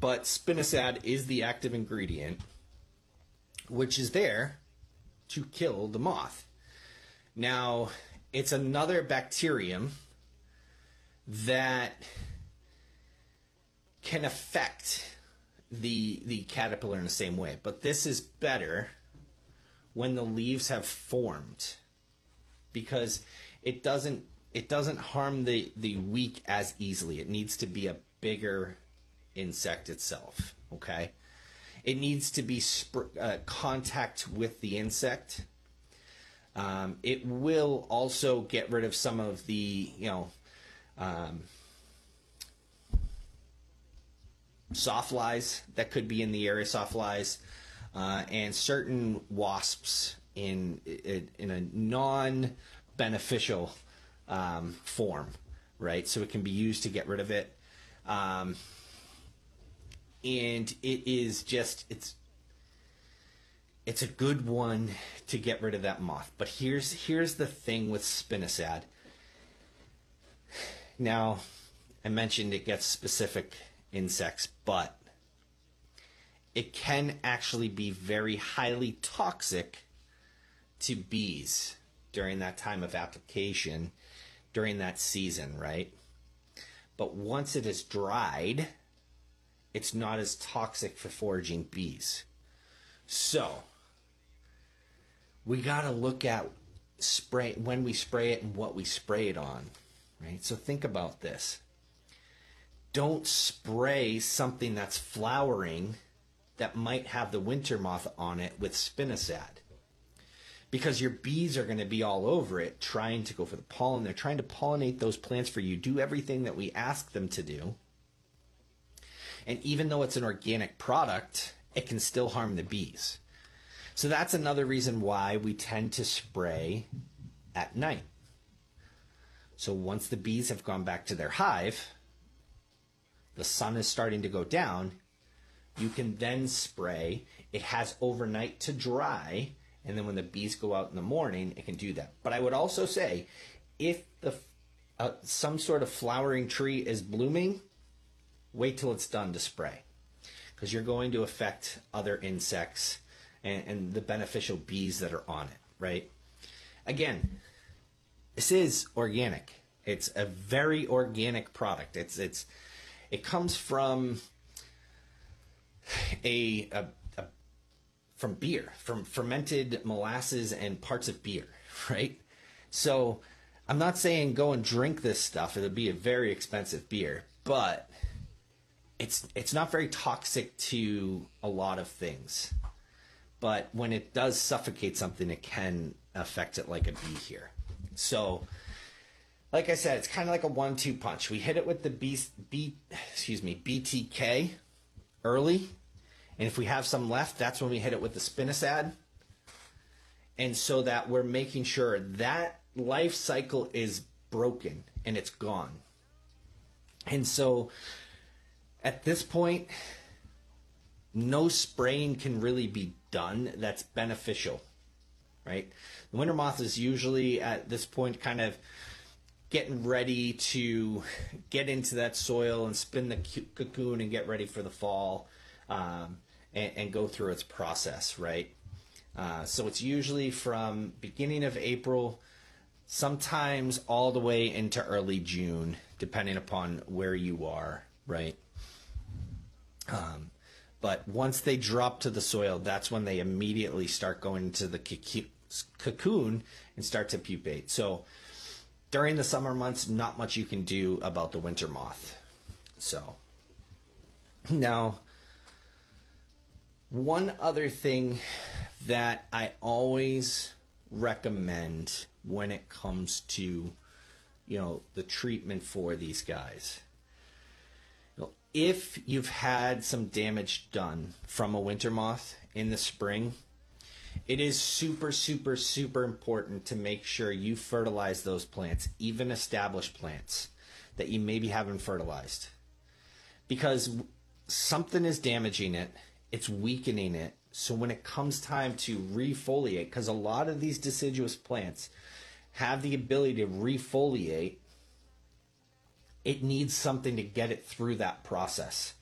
But spinosad is the active ingredient, which is there to kill the moth. Now, it's another bacterium that can affect the caterpillar in the same way. But this is better when the leaves have formed, because it doesn't harm the weak as easily. It needs to be a bigger insect itself, okay? It needs to be contact with the insect. It will also get rid of some of the, sawflies that could be in the area, sawflies, and certain wasps in a non-beneficial form, right? So it can be used to get rid of it. And it is just, it's a good one to get rid of that moth. But here's the thing with spinosad. Now, I mentioned it gets specific insects, but it can actually be very highly toxic to bees during that time of application, during that season, right? But once it is dried, it's not as toxic for foraging bees. So, we got to look at when we spray it and what we spray it on, right? So think about this. Don't spray something that's flowering that might have the winter moth on it with spinosad, because your bees are going to be all over it trying to go for the pollen. They're trying to pollinate those plants for you, do everything that we ask them to do. And even though it's an organic product, it can still harm the bees. So that's another reason why we tend to spray at night. So once the bees have gone back to their hive, the sun is starting to go down, you can then spray. It has overnight to dry, and then when the bees go out in the morning, it can do that. But I would also say, if some sort of flowering tree is blooming, wait till it's done to spray, because you're going to affect other insects and the beneficial bees that are on it, right? Again, this is organic. It's a very organic product. It comes from from beer, from fermented molasses and parts of beer, right? So I'm not saying go and drink this stuff. It'll be a very expensive beer, but it's not very toxic to a lot of things. But when it does suffocate something, it can affect it like a bee here. So, like I said, it's kind of like a 1-2 punch. We hit it with the BTK early, and if we have some left, that's when we hit it with the spinosad. And so that we're making sure that life cycle is broken and it's gone. And so at this point, no spraying can really be done that's beneficial, right? The winter moth is usually at this point kind of getting ready to get into that soil and spin the cocoon and get ready for the fall, and go through its process, right? So it's usually from beginning of April, sometimes all the way into early June, depending upon where you are, right? But once they drop to the soil, that's when they immediately start going into the cocoon and start to pupate. So during the summer months, not much you can do about the winter moth. So now, one other thing that I always recommend when it comes to, the treatment for these guys. If you've had some damage done from a winter moth in the spring, it is super, super, super important to make sure you fertilize those plants, even established plants that you maybe haven't fertilized. Because something is damaging it, it's weakening it. So when it comes time to refoliate, because a lot of these deciduous plants have the ability to refoliate, it needs something to get it through that process.